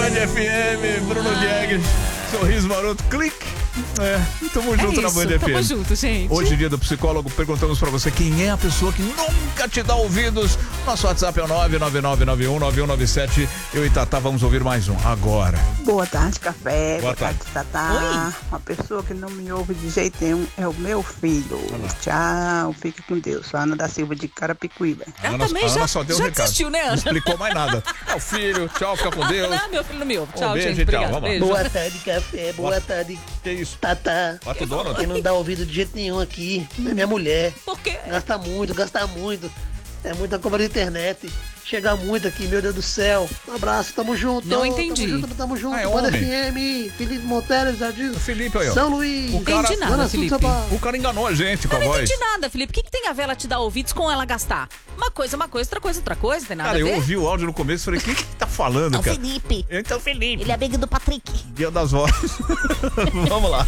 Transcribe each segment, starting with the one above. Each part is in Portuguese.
Band FM, Bruno Guedes, Sorriso Maroto, clique. Tamo junto na Band FM. Tamo junto, gente. Hoje, dia do psicólogo, perguntamos pra você quem é a pessoa que nunca te dá ouvidos. Nosso WhatsApp é o 999919197. Eu e Tatá vamos ouvir mais um agora. Boa tarde, café. Boa tarde, Tatá. Oi. Uma pessoa que não me ouve de jeito nenhum é o meu filho. Tchau, fique com Deus. Ana da Silva de Carapicuíba. Ela também já só deu recado. desistiu, né, Ana? Não explicou mais nada. É o filho, tchau, fica com Deus. Não, meu filho não me ouve. Tchau, beijo, gente. tchau, Obrigado. vamos lá. Beijo. Boa tarde, café. Boa tarde, Que isso? Tatá. Pato Donald? Quem não dá ouvido de jeito nenhum aqui é minha mulher. Por quê? Gasta muito. É muita compra de internet. Chega muito aqui, meu Deus do céu. Um abraço, tamo junto. Não entendi. Tamo junto. Ah, é Banda homem. FM, Felipe Monteiro, Jardim. O Felipe aí, ó. São Luís. O cara- Entendi nada, Zona Sul de Felipe. São Paulo. O cara enganou a gente com a Eu não voz. entendi nada, Felipe. O que tem a ver ela te dar ouvidos com ela gastar? Uma coisa, outra coisa, tem nada Cara, a eu ver? ouvi o áudio no começo e falei, o que tá falando, É o cara? Felipe. Então, Felipe. Ele é amigo do Patrick. Dia das vozes. Vamos lá.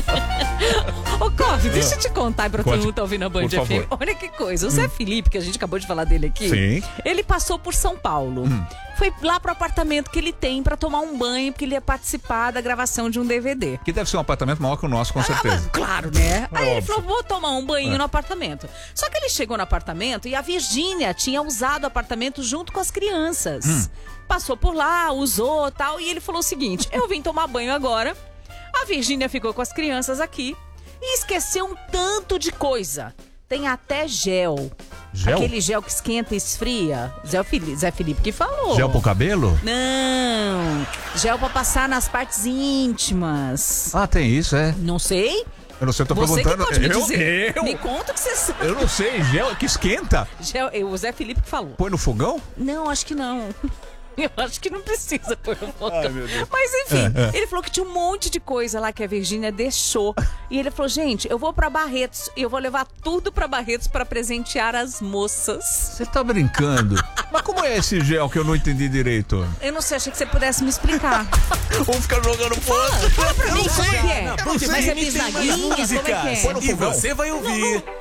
Ô, Coffee, deixa eu te contar pra todo Conte. mundo que tá ouvindo a Band Por favor. FM. Olha que coisa. O Zé Felipe, que a gente acabou de falar dele aqui, Sim. ele passou por São Paulo. Foi lá pro apartamento que ele tem pra tomar um banho, porque ele ia participar da gravação de um DVD. Que deve ser um apartamento maior que o nosso, com certeza. Claro, né? Aí ele óbvio. falou, vou tomar um banho no apartamento. Só que ele chegou no apartamento e a Virgínia tinha usado o apartamento junto com as crianças. Passou por lá, usou tal, e ele falou o seguinte, eu vim tomar banho agora, a Virgínia ficou com as crianças aqui e esqueceu um tanto de coisa. Tem até gel. Gel? Aquele gel que esquenta e esfria. Zé Felipe que falou. Gel pro cabelo? Não, gel pra passar nas partes íntimas. Ah, tem isso, é. Não sei. Eu não sei, eu tô Você que perguntando. pode me dizer. Eu? Me conta o que você sabe. Eu não sei, gel que esquenta? O Zé Felipe que falou. Põe no fogão? Não, acho que não. Eu acho que não precisa pôr no fogão. Ai, meu Deus. Mas enfim, ele falou que tinha um monte de coisa lá que a Virgínia deixou. E ele falou, gente, eu vou pra Barretos e eu vou levar tudo pra Barretos pra presentear as moças. Você tá brincando? Mas como é esse gel que eu não entendi direito? Eu não sei, achei que você pudesse me explicar. Vamos ficar jogando fora. Fala pra mim como é que é. Band Mas é FM tem mais bisnaguinha, como é que é? Põe no E fogão. você vai ouvir